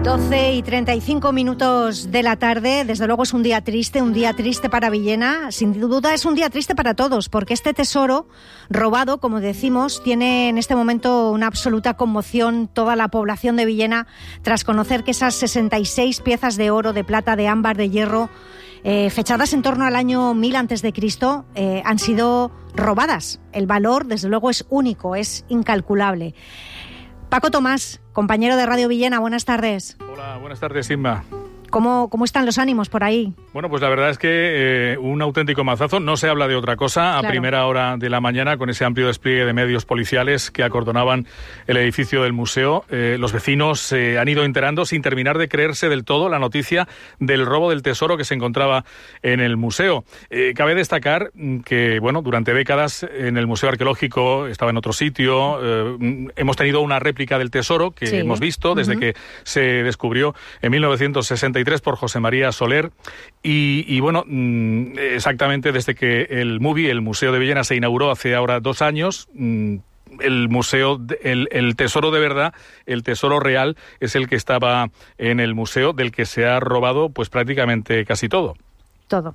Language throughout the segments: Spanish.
12:35 de la tarde. Desde luego es un día triste para Villena. Sin duda es un día triste para todos, porque este tesoro robado, como decimos, tiene en este momento una absoluta conmoción toda la población de Villena tras conocer que esas 66 piezas de oro, de plata, de ámbar, de hierro, fechadas en torno al año 1000 a.C., han sido robadas. El valor, desde luego, es único, es incalculable. Paco Tomás, compañero de Radio Villena, buenas tardes. Hola, buenas tardes, Inma. ¿Cómo están los ánimos por ahí? Bueno, pues la verdad es que un auténtico mazazo. No se habla de otra cosa a primera hora de la mañana, con ese amplio despliegue de medios policiales que acordonaban el edificio del museo. Los vecinos se han ido enterando sin terminar de creerse del todo la noticia del robo del tesoro que se encontraba en el museo. Cabe destacar que, bueno, durante décadas en el Museo Arqueológico estaba en otro sitio. Hemos tenido una réplica del tesoro que hemos visto desde que se descubrió en 1963 por José María Soler y bueno, exactamente desde que el MUVI, el Museo de Villena, se inauguró hace ahora 2 años. El museo, el tesoro de verdad, el tesoro real, es el que estaba en el museo, del que se ha robado pues prácticamente casi todo. Todo.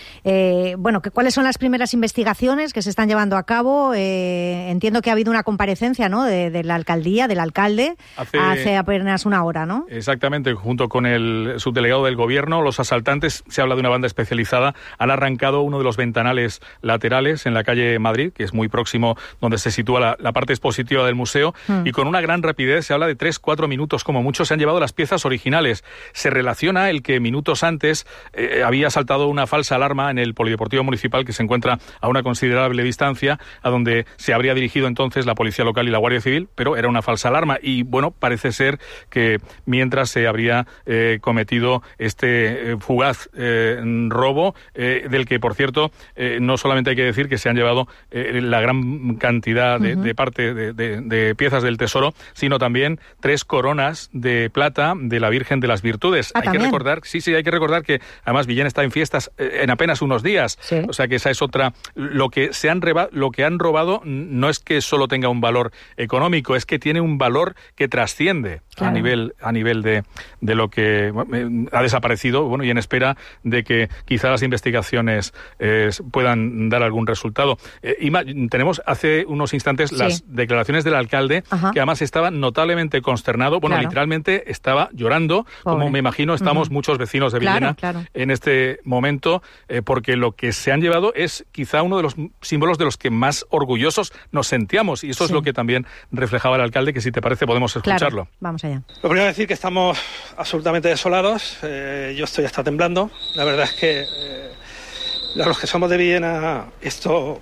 Bueno, ¿cuáles son las primeras investigaciones que se están llevando a cabo? Entiendo que ha habido una comparecencia, ¿no?, de la alcaldía, del alcalde, hace apenas una hora, ¿no? Exactamente, junto con el subdelegado del gobierno. Los asaltantes, se habla de una banda especializada, han arrancado uno de los ventanales laterales en la calle Madrid, que es muy próximo donde se sitúa la parte expositiva del museo, y con una gran rapidez, se habla de 3-4 minutos como mucho, se han llevado las piezas originales. Se relaciona el que minutos antes había saltado una falsa alarma en el Polideportivo Municipal, que se encuentra a una considerable distancia, a donde se habría dirigido entonces la Policía Local y la Guardia Civil, pero era una falsa alarma. Y bueno, parece ser que mientras se habría cometido este fugaz robo, del que, por cierto, no solamente hay que decir que se han llevado la gran cantidad de parte de piezas del tesoro, sino también 3 coronas de plata de la Virgen de las Virtudes. Hay que recordar, hay que recordar que además Villena está en fiestas en apenas unos días, o sea que esa es otra. Lo que han robado no es que solo tenga un valor económico, es que tiene un valor que trasciende a nivel de lo que ha desaparecido, bueno, y en espera de que quizá las investigaciones puedan dar algún resultado. Ima, tenemos hace unos instantes las declaraciones del alcalde, que además estaba notablemente consternado, bueno, literalmente estaba llorando, como me imagino estamos muchos vecinos de Villena en este momento, porque lo que se han llevado es quizá uno de los símbolos de los que más orgullosos nos sentíamos, y eso es lo que también reflejaba el alcalde, que si te parece podemos escucharlo. Vamos allá. Lo primero es decir que estamos absolutamente desolados. Yo estoy hasta temblando. La verdad es que los que somos de Villena, esto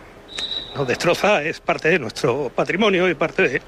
nos destroza, es parte de nuestro patrimonio y parte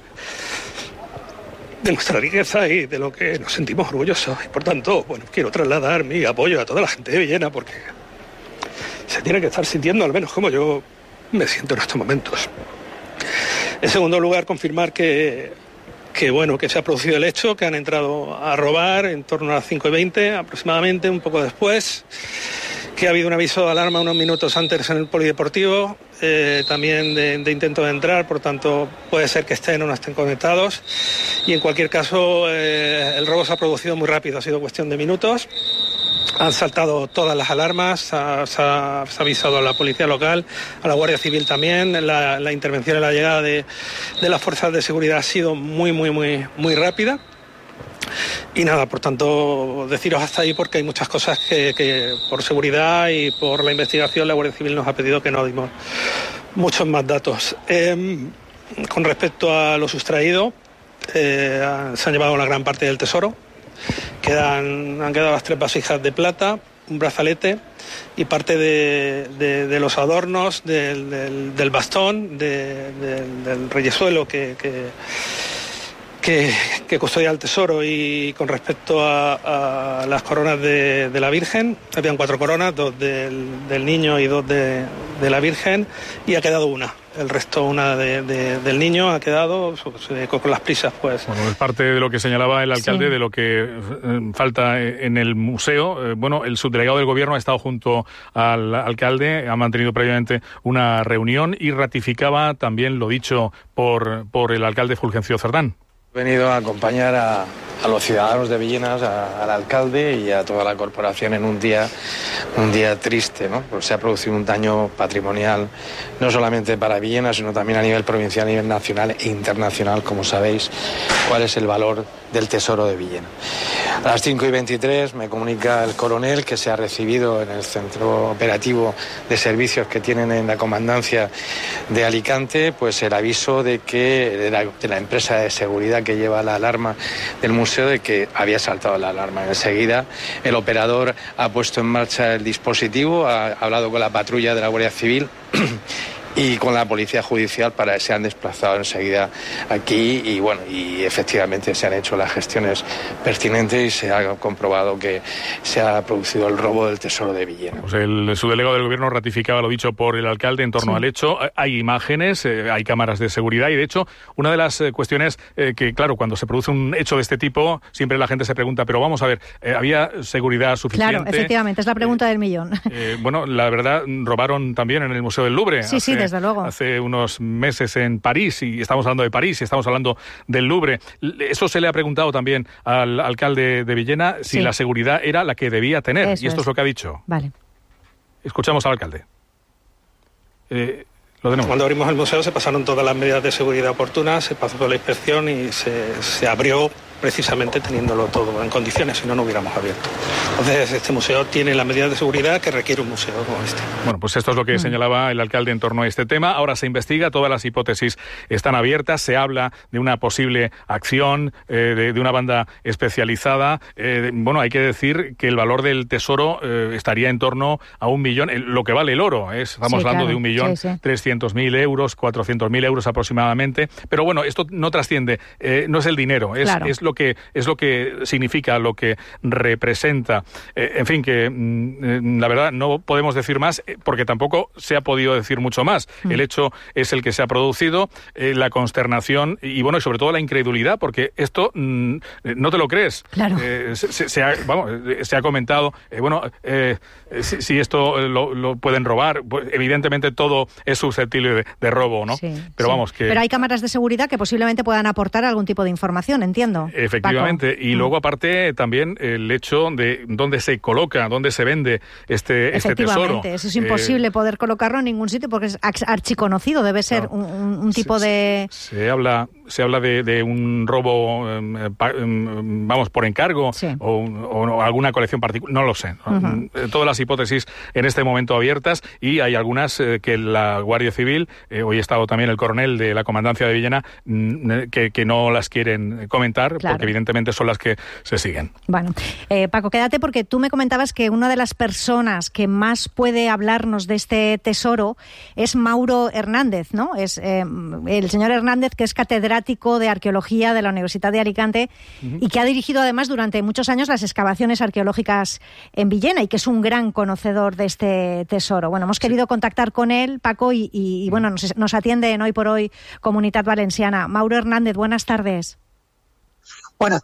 de nuestra riqueza y de lo que nos sentimos orgullosos. Y por tanto, bueno, quiero trasladar mi apoyo a toda la gente de Villena, porque se tiene que estar sintiendo al menos como yo me siento en estos momentos. En segundo lugar, confirmar que se ha producido el hecho, que han entrado a robar en torno a las 5:20 aproximadamente, un poco después, que ha habido un aviso de alarma unos minutos antes en el polideportivo, también de intento de entrar, por tanto puede ser que estén o no estén conectados, y en cualquier caso el robo se ha producido muy rápido, ha sido cuestión de minutos. Han saltado todas las alarmas, se ha avisado a la policía local, a la Guardia Civil también. La intervención y la llegada de las fuerzas de seguridad ha sido muy rápida. Y nada, por tanto, deciros hasta ahí, porque hay muchas cosas que por seguridad y por la investigación la Guardia Civil nos ha pedido que no dimos muchos más datos. Con respecto a lo sustraído, se han llevado una gran parte del tesoro. Han quedado las 3 vasijas de plata, un brazalete y parte de los adornos del bastón, del reyesuelo que custodia el tesoro. Y con respecto a las coronas de la Virgen, habían 4 coronas, 2 del niño y 2 de la Virgen, y ha quedado una. El resto, una del niño, ha quedado con las prisas, pues. Bueno, es parte de lo que señalaba el alcalde, de lo que falta en el museo. Bueno, el subdelegado del gobierno ha estado junto al alcalde, ha mantenido previamente una reunión y ratificaba también lo dicho por el alcalde Fulgencio Cerdán. He venido a acompañar a los ciudadanos de Villena, al alcalde y a toda la corporación en un día triste, ¿no? Pues se ha producido un daño patrimonial no solamente para Villena, sino también a nivel provincial, a nivel nacional e internacional, como sabéis, cuál es el valor del tesoro de Villena. A las 5:23 me comunica el coronel que se ha recibido en el centro operativo de servicios que tienen en la comandancia de Alicante, pues el aviso de la empresa de seguridad que lleva la alarma del museo, de que había saltado la alarma. Enseguida el operador ha puesto en marcha el dispositivo, ha hablado con la patrulla de la Guardia Civil y con la Policía Judicial se han desplazado enseguida aquí y efectivamente se han hecho las gestiones pertinentes y se ha comprobado que se ha producido el robo del tesoro de Villena. Pues el subdelegado del Gobierno ratificaba lo dicho por el alcalde en torno al hecho. Hay imágenes, hay cámaras de seguridad y de hecho una de las cuestiones que claro, cuando se produce un hecho de este tipo siempre la gente se pregunta, pero vamos a ver, ¿había seguridad suficiente? Claro, efectivamente, es la pregunta del millón. Bueno, la verdad, robaron también en el Museo del Louvre. Sí, desde luego. Hace unos meses en París, y estamos hablando de París, y estamos hablando del Louvre. Eso se le ha preguntado también al alcalde de Villena, si la seguridad era la que debía tener. Eso y esto es lo que ha dicho. Vale. Escuchamos al alcalde. Lo tenemos. Cuando abrimos el museo se pasaron todas las medidas de seguridad oportunas, se pasó la inspección y se abrió precisamente teniéndolo todo en condiciones, si no, no hubiéramos abierto. Entonces, este museo tiene las medidas de seguridad que requiere un museo como este. Bueno, pues esto es lo que señalaba el alcalde en torno a este tema. Ahora se investiga, todas las hipótesis están abiertas, se habla de una posible acción de una banda especializada. Bueno, hay que decir que el valor del tesoro estaría en torno a 1 millón, lo que vale el oro. Estamos hablando de 1.300.000 euros, 400.000 euros aproximadamente. Pero bueno, esto no trasciende, no es el dinero, es lo que significa, lo que representa. En fin, que la verdad no podemos decir más porque tampoco se ha podido decir mucho más. El hecho es el que se ha producido, la consternación y bueno, y sobre todo la incredulidad, porque esto no te lo crees. Claro. Se ha comentado, si esto lo pueden robar, pues evidentemente todo es susceptible de robo, ¿no? Sí, Pero hay cámaras de seguridad que posiblemente puedan aportar algún tipo de información, entiendo. Efectivamente, Paco. y luego aparte también el hecho de dónde se coloca, dónde se vende este tesoro. Eso es imposible poder colocarlo en ningún sitio porque es archiconocido, debe ser un tipo de... Se habla de un robo, por encargo o alguna colección particular, no lo sé. Todas las hipótesis en este momento abiertas y hay algunas que la Guardia Civil, hoy ha estado también el coronel de la Comandancia de Villena, que no las quieren comentar, claro, porque evidentemente son las que se siguen. Bueno, Paco, quédate porque tú me comentabas que una de las personas que más puede hablarnos de este tesoro es Mauro Hernández, ¿no? Es el señor Hernández, que es catedrático de Arqueología de la Universidad de Alicante y que ha dirigido además durante muchos años las excavaciones arqueológicas en Villena y que es un gran conocedor de este tesoro. Bueno, hemos querido contactar con él, Paco, y bueno, nos atiende en Hoy por Hoy Comunitat Valenciana. Mauro Hernández, buenas tardes. Buenas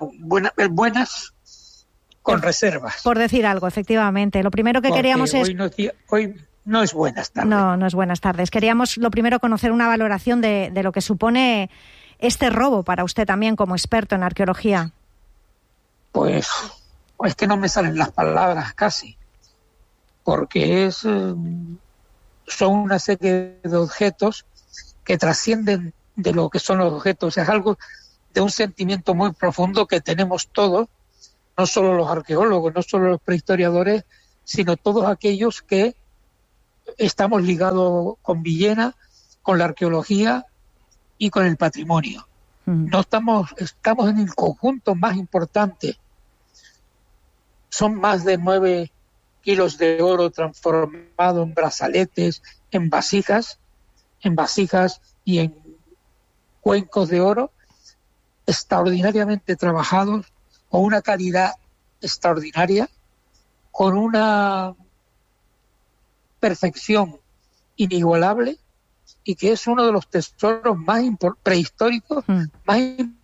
con reservas. Por decir algo, efectivamente. Lo primero que queríamos es... Hoy no es buenas tardes. No es buenas tardes. Queríamos lo primero conocer una valoración de lo que supone este robo para usted también como experto en arqueología. Pues es que no me salen las palabras casi, porque son una serie de objetos que trascienden de lo que son los objetos. Es algo de un sentimiento muy profundo que tenemos todos, no solo los arqueólogos, no solo los prehistoriadores, sino todos aquellos que estamos ligados con Villena, con la arqueología y con el patrimonio. No estamos en el conjunto más importante. Son más de 9 kilos de oro transformado en brazaletes, en vasijas y en cuencos de oro extraordinariamente trabajados, con una calidad extraordinaria, con una perfección inigualable, y que es uno de los tesoros más prehistóricos más